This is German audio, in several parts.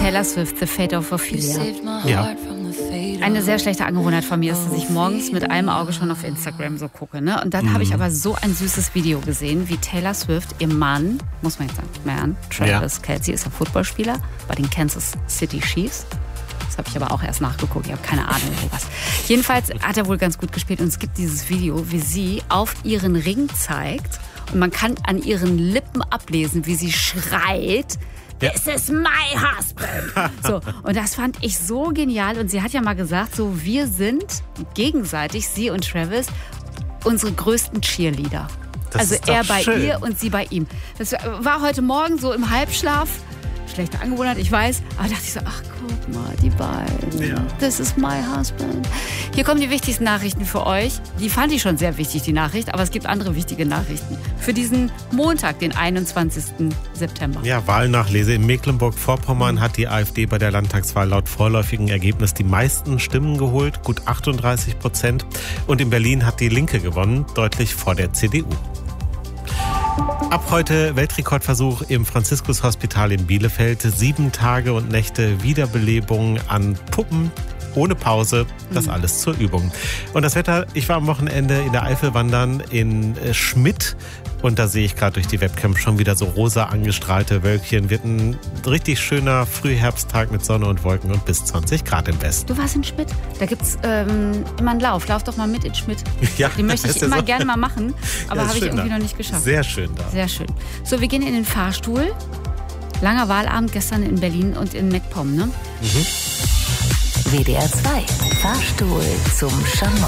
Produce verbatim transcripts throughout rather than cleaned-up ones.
Taylor Swift, The Fate of Ophelia. Ja. Eine sehr schlechte Angewohnheit von mir ist, dass ich morgens mit einem Auge schon auf Instagram so gucke. Ne? Und dann mhm. habe ich aber so ein süßes Video gesehen, wie Taylor Swift, ihr Mann, muss man jetzt sagen, Man, Travis ja. Kelce, ist ein Footballspieler bei den Kansas City Chiefs. Das habe ich aber auch erst nachgeguckt. Ich habe keine Ahnung, was. Jedenfalls hat er wohl ganz gut gespielt. Und es gibt dieses Video, wie sie auf ihren Ring zeigt. Und man kann an ihren Lippen ablesen, wie sie schreit: Ja. This is my husband. So, und das fand ich so genial. Und sie hat ja mal gesagt, so, wir sind gegenseitig, sie und Travis, unsere größten Cheerleader. Das also ist doch er bei schön. ihr und sie bei ihm. Das war heute Morgen so im Halbschlaf. Schlechte Angewohnheit, ich weiß. Aber dachte ich so, ach guck mal, die beiden. Ja. This is my husband. Hier kommen die wichtigsten Nachrichten für euch. Die fand ich schon sehr wichtig, die Nachricht. Aber es gibt andere wichtige Nachrichten. Für diesen Montag, den einundzwanzigsten September. Ja, Wahlnachlese. In Mecklenburg-Vorpommern hat die AfD bei der Landtagswahl laut vorläufigen Ergebnis die meisten Stimmen geholt, gut achtunddreißig Prozent. Und in Berlin hat die Linke gewonnen, deutlich vor der C D U. Ab heute Weltrekordversuch im Franziskus-Hospital in Bielefeld. Sieben Tage und Nächte Wiederbelebung an Puppen ohne Pause. Das alles zur Übung. Und das Wetter, ich war am Wochenende in der Eifel wandern in Schmidt. Und da sehe ich gerade durch die Webcam schon wieder so rosa angestrahlte Wölkchen. Wird ein richtig schöner Frühherbsttag mit Sonne und Wolken und bis zwanzig Grad im Westen. Du warst in Schmidt? Da gibt es ähm, immer einen Lauf. Lauf doch mal mit in Schmidt. Ja, die möchte ich immer so. gerne mal machen, aber Ja, habe ich irgendwie da. noch nicht geschafft. Sehr schön da. Sehr schön. So, wir gehen in den Fahrstuhl. Langer Wahlabend gestern in Berlin und in MacPom, ne? Mhm. W D R zwei, Fahrstuhl zum Schamott.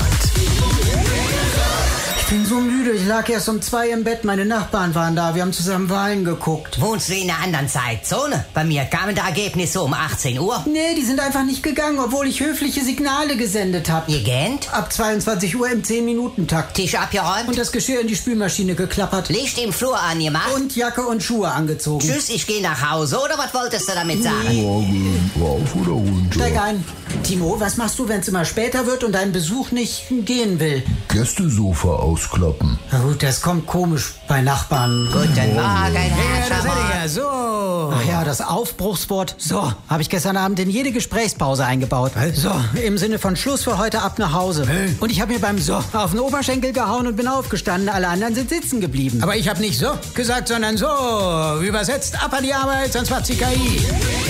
Ich bin so müde, ich lag erst um zwei im Bett, meine Nachbarn waren da, wir haben zusammen Wahlen geguckt. Wohnst du in einer anderen Zeitzone? Bei mir kamen die Ergebnisse um achtzehn Uhr. Nee, die sind einfach nicht gegangen, obwohl ich höfliche Signale gesendet habe. Ihr gähnt? Ab zweiundzwanzig Uhr im zehn-Minuten-Takt. Tisch abgeräumt? Und das Geschirr in die Spülmaschine geklappert. Licht im Flur angemacht? Und Jacke und Schuhe angezogen. Tschüss, ich gehe nach Hause, oder was wolltest du damit sagen? Morgen, rauf oder runter? Steig ein. Timo, was machst du, wenn es immer später wird und dein Besuch nicht gehen will? Gästesofa ausklappen. Na gut, das kommt komisch bei Nachbarn. Guten Morgen, Herr Ja, Schamott. ja, so. Ach ja, das Aufbruchswort. So, habe ich gestern Abend in jede Gesprächspause eingebaut. So, im Sinne von Schluss für heute ab nach Hause. Und ich habe mir beim So auf den Oberschenkel gehauen und bin aufgestanden. Alle anderen sind sitzen geblieben. Aber ich habe nicht so gesagt, sondern so. Übersetzt, ab an die Arbeit, sonst macht sie K I.